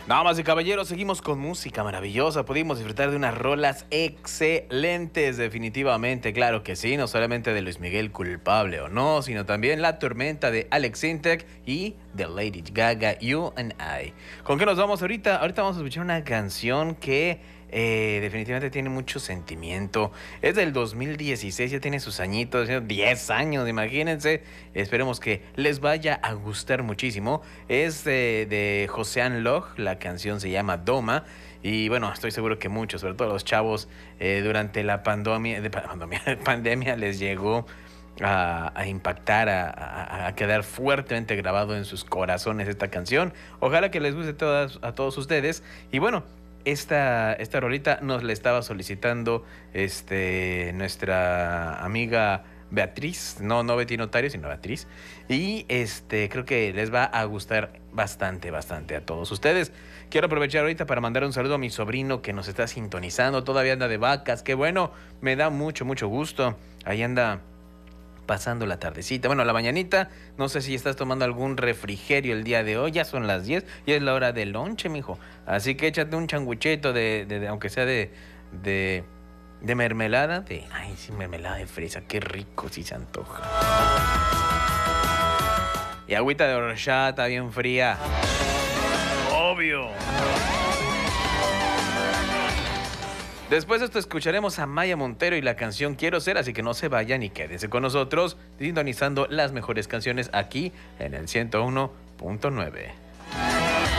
Damas y caballeros, seguimos con música maravillosa. Pudimos disfrutar de unas rolas excelentes, definitivamente, claro que sí. No solamente de Luis Miguel, Culpable o No, sino también La Tormenta de Alex Sintek y de Lady Gaga, You and I. ¿Con qué nos vamos ahorita? Ahorita vamos a escuchar una canción que definitivamente tiene mucho sentimiento. Es del 2016, ya tiene sus añitos, 10 años, imagínense. Esperemos que les vaya a gustar muchísimo. Es de Josean Log, la canción se llama Doma. Y bueno, estoy seguro que muchos, sobre todo los chavos, durante la pandemia les llegó a impactar, a quedar fuertemente grabado en sus corazones esta canción. Ojalá que les guste a todos ustedes. Y bueno, esta rolita nos la estaba solicitando nuestra amiga Beatriz, no Betty Notario, sino Beatriz. Y creo que les va a gustar bastante a todos ustedes. Quiero aprovechar ahorita para mandar un saludo a mi sobrino que nos está sintonizando, todavía anda de vacas, qué bueno, me da mucho gusto. Ahí anda pasando la tardecita, bueno, la mañanita. No sé si estás tomando algún refrigerio el día de hoy. Ya son las 10 y es la hora del lonche, mijo. Así que échate un changuichito aunque sea de mermelada. Ay, sí, mermelada de fresa. Qué rico, si se antoja. Y agüita de horchata bien fría. Obvio. Después de esto escucharemos a Maya Montero y la canción Quiero Ser, así que no se vayan y quédense con nosotros sintonizando las mejores canciones aquí en el 101.9.